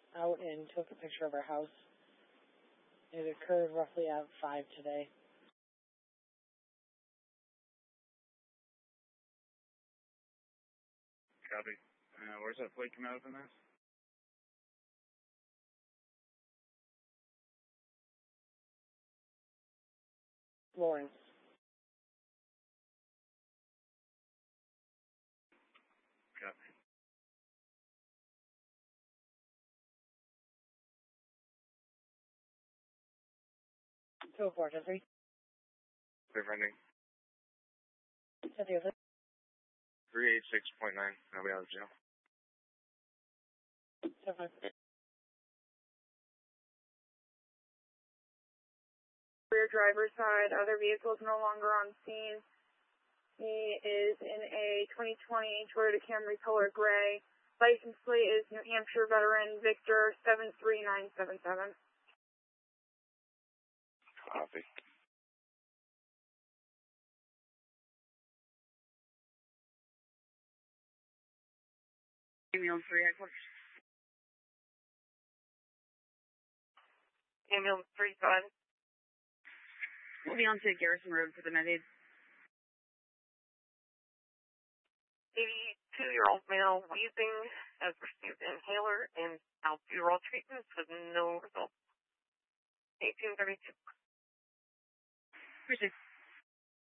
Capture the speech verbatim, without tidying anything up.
out and took a picture of our house. It occurred roughly at five today. Copy. Uh, where's that plate come out of in this? Lawrence. Copy. two oh four, ten three. Clear finding. ten three. three eighty-six point nine. I'll be out of jail. ten five. Rear driver's side, other vehicles no longer on scene. He is in a twenty twenty Toyota Camry color gray. License plate is New Hampshire veteran Victor seven three nine seven seven. Copy. Ambulance three headquarters. Ambulance three five. We'll be on to Garrison Road for the med aid. eighty-two-year-old male wheezing has received inhaler and albuterol treatments with no results. eighteen thirty-two. Appreciate it.